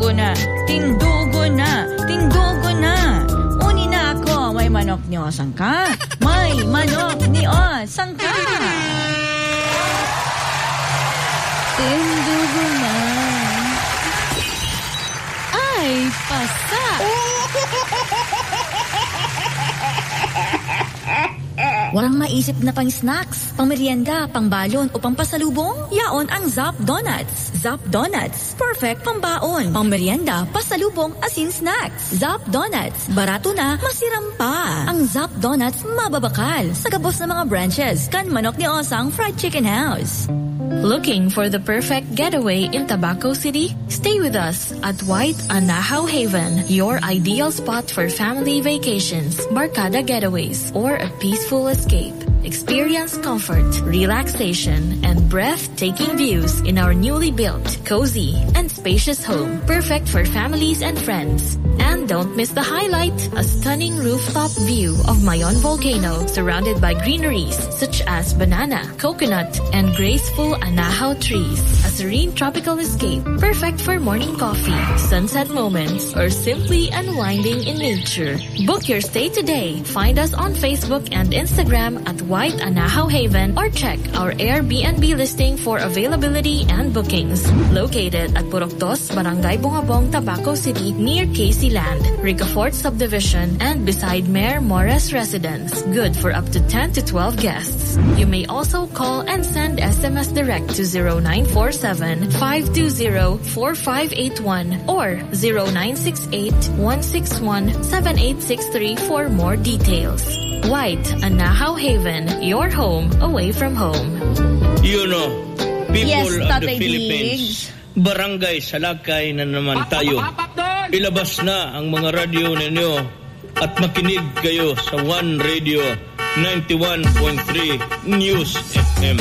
Tindugo na. Tindugo na. Tindugo na. Uni na ako. May manok ni Osang ka. May manok ni Osang ka. Tindugo na. Ay, pasa. Warang maisip na pang snacks, pang merienda, pang balon o pang pasalubong? Yaon ang Zap Donuts. Zap Donuts, perfect pang baon, pang merienda, pasalubong, asin snacks. Zap Donuts, barato na, masiram pa. Ang Zap Donuts, mababakal sa gabos ng mga branches kan Manok ni Osang Fried Chicken House. Looking for the perfect getaway in Tabaco City? Stay with us at White Anahaw Haven, your ideal spot for family vacations, barkada getaways, or a peaceful escape. Experience comfort, relaxation, and breathtaking views in our newly built, cozy, and spacious home, perfect for families and friends. And don't miss the highlight, a stunning rooftop view of Mayon Volcano surrounded by greeneries such as banana, coconut, and graceful Anahaw trees. A serene tropical escape, perfect for morning coffee, sunset moments, or simply unwinding in nature. Book your stay today. Find us on Facebook and Instagram at White Anahaw Haven or check our Airbnb listing for availability and bookings. Located at Purok 2, Barangay Bungabong, Tabaco City, near Casey Land, Ricafort Subdivision, and beside Mayor Morris Residence. Good for up to 10 to 12 guests. You may also call and send SMS direct to 0947-520-4581 or 0968-161-7863 for more details. White Anahaw Haven, your home away from home. You know, people Yes, of the Tatay Philippines, barangay Salakay na naman tayo. Ilabas na ang mga radyo ninyo at makinig kayo sa One Radio 91.3 News FM.